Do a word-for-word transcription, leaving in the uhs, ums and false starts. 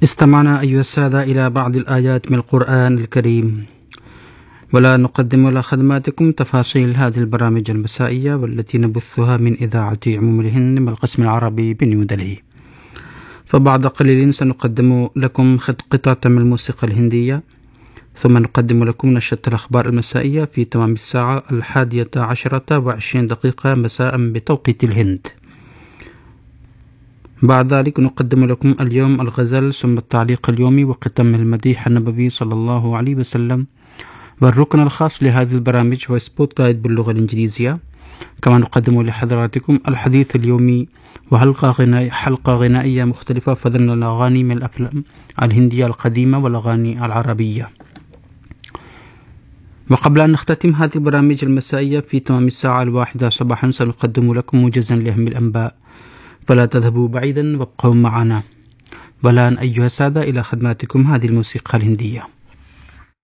استمعنا أيها السادة إلى بعض الآيات من القرآن الكريم، ولا نقدم إلى خدماتكم تفاصيل هذه البرامج المسائية والتي نبثها من إذاعة عموم الهند من القسم العربي بنيودلهي. فبعد قليل سنقدم لكم قطعة من الموسيقى الهندية، ثم نقدم لكم نشرة الأخبار المسائية في تمام الساعة الحادية عشرة وعشرين دقيقة مساء بتوقيت الهند. بعد ذلك نقدم لكم اليوم الغزل، ثم التعليق اليومي، وختم المديح النبوي صلى الله عليه وسلم. والركن الخاص لهذه البرامج هو سبوت لايت باللغة الإنجليزية. كما نقدم لحضراتكم الحديث اليومي وحلقة غنائية حلقة غنائية مختلفة فضلا الأغاني من الأفلام الهندية القديمة والأغاني العربية. وقبل أن نختتم هذه البرامج المسائية في تمام الساعة الواحدة صباحا سنقدم لكم موجزا لأهم الأنباء، فلا تذهبوا بعيدا وابقوا معنا. والآن أيها السادة إلى خدماتكم هذه الموسيقى الهندية.